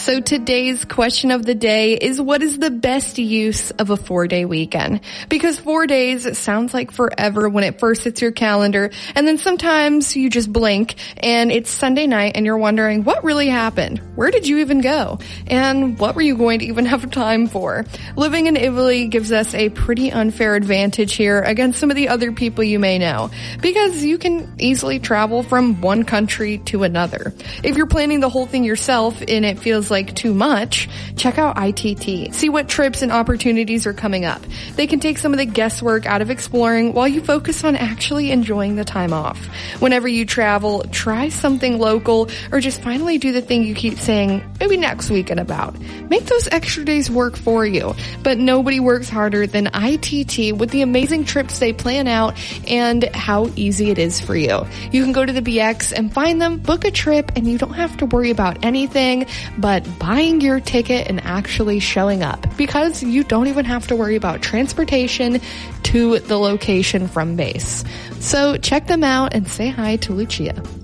So today's question of the day is, what is the best use of a 4-day weekend? Because 4 days sounds like forever when it first hits your calendar, and then sometimes you just blink and it's Sunday night and you're wondering, what really happened? Where did you even go? And what were you going to even have time for? Living in Italy gives us a pretty unfair advantage here against some of the other people you may know, because you can easily travel from one country to another. If you're planning the whole thing yourself and it feels like too much, check out ITT. See what trips and opportunities are coming up. They can take some of the guesswork out of exploring while you focus on actually enjoying the time off. Whenever you travel, try something local or just finally do the thing you keep saying maybe next weekend about. Make those extra days work for you. But nobody works harder than ITT with the amazing trips they plan out and how easy it is for you. You can go to the BX and find them, book a trip, and you don't have to worry about anything but buying your ticket and actually showing up, because you don't even have to worry about transportation to the location from base. So check them out and say hi to Lucia.